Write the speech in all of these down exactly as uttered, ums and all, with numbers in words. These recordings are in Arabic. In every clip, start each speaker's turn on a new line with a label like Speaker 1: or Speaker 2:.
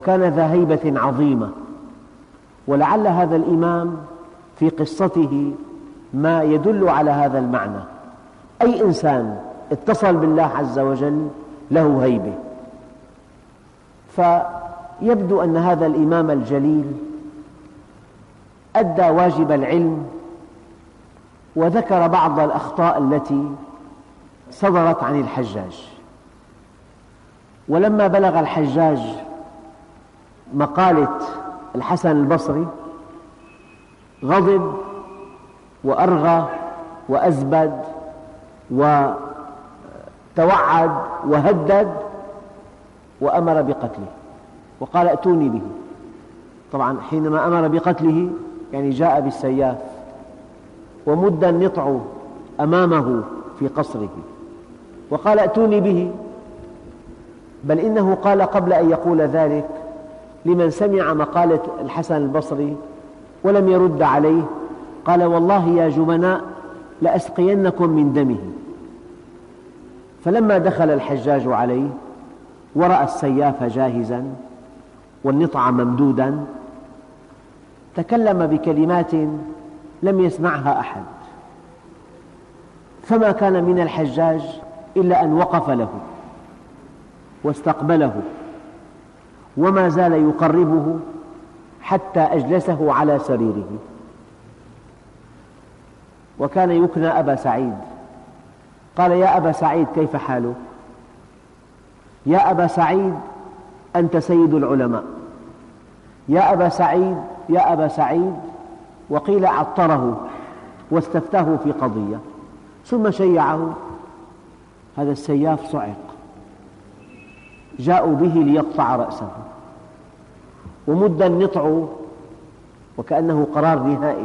Speaker 1: كان ذا هيبة عظيمة، ولعل هذا الإمام في قصته ما يدل على هذا المعنى. أي إنسان اتصل بالله عز وجل له هيبة، فيبدو أن هذا الإمام الجليل أدى واجب العلم، وذكر بعض الأخطاء التي صدرت عن الحجاج. ولما بلغ الحجاج مقالة الحسن البصري غضب وأرغى وأزبد وتوعد وهدد وأمر بقتله، وقال ائتوني به. طبعا حينما أمر بقتله يعني جاء بالسياف ومد النطع أمامه في قصره وقال ائتوني به. بل إنه قال قبل أن يقول ذلك لمن سمع مقالة الحسن البصري ولم يرد عليه، قال والله يا جبناء لأسقينكم من دمه. فلما دخل الحجاج عليه ورأى السياف جاهزا والنطع ممدودا تكلم بكلمات لم يسمعها أحد، فما كان من الحجاج إلا أن وقف له واستقبله، وما زال يقربه حتى أجلسه على سريره. وكان يكنى أبا سعيد. قال يا أبا سعيد كيف حالك؟ يا أبا سعيد أنت سيد العلماء، يا أبا سعيد يا أبا سعيد. وقيل عطره واستفتاه في قضية ثم شيعه. هذا السياف صعق، جاءوا به ليقطع رأسه ومد النطع وكأنه قرار نهائي.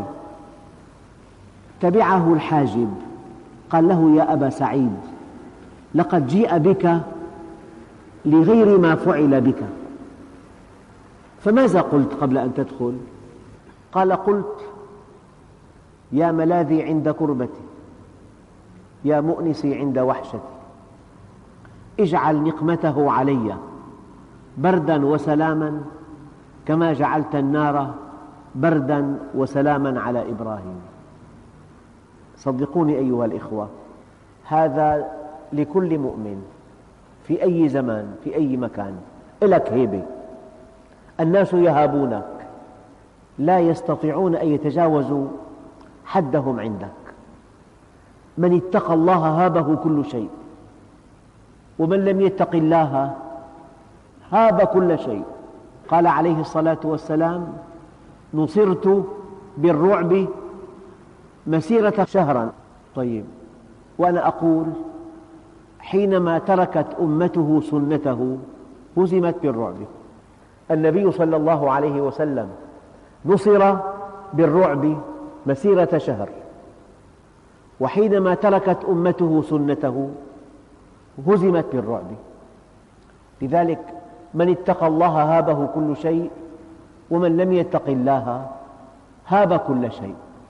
Speaker 1: تبعه الحاجب قال له يا أبا سعيد لقد جيء بك لغير ما فعل بك، فماذا قلت قبل أن تدخل؟ قال قلت يا ملاذي عند كربتي، يا مؤنسي عند وحشتي، اجعل نقمته علي بردا وسلاما كما جعلت النار بردا وسلاما على إبراهيم. صدقوني أيها الإخوة، هذا لكل مؤمن في أي زمان في أي مكان. لك هيبة، الناس يهابونك، لا يستطيعون أن يتجاوزوا حدهم عندك. من اتقى الله هابه كل شيء، ومن لم يتق الله هاب كل شيء. قال عليه الصلاة والسلام نصرت بالرعب مسيرة شهرا. طيب، وأنا أقول حينما تركت أمته سنته هزمت بالرعب. النبي صلى الله عليه وسلم نصر بالرعب مسيرة شهر، وحينما تركت أمته سنته هزمت بالرعب. لذلك من اتقى الله هابه كل شيء، ومن لم يتق الله هاب كل شيء.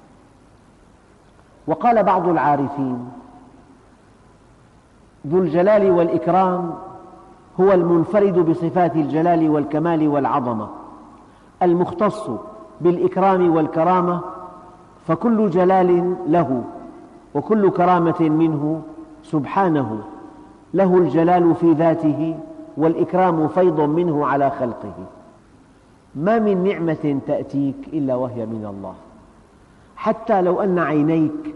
Speaker 1: وقال بعض العارفين ذو الجلال والإكرام هو المنفرد بصفات الجلال والكمال والعظمة، المختص بالإكرام والكرامة، فكل جلال له وكل كرامة منه سبحانه. له الجلال في ذاته والإكرام فيض منه على خلقه. ما من نعمة تأتيك إلا وهي من الله، حتى لو أن عينيك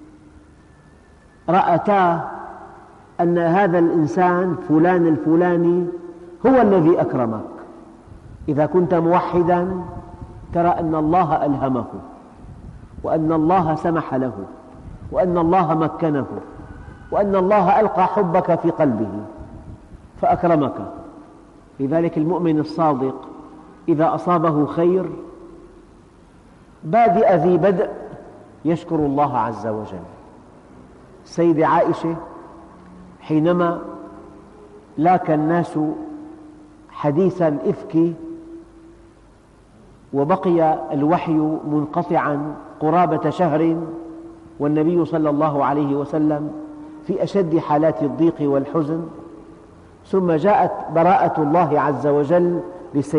Speaker 1: رأتا أن هذا الإنسان فلان الفلاني هو الذي أكرمك. إذا كنت موحدا ترى أن الله ألهمه، وأن الله سمح له، وأن الله مكنه، وأن الله ألقى حبك في قلبه فأكرمك. لذلك المؤمن الصادق إذا أصابه خير بادئ ذي بدء يشكر الله عز وجل. السيدة عائشة حينما لاك الناس حديث الإفك وبقي الوحي منقطعا قرابة شهر، والنبي صلى الله عليه وسلم في أشد حالات الضيق والحزن، ثم جاءت براءة الله عز وجل للسيدة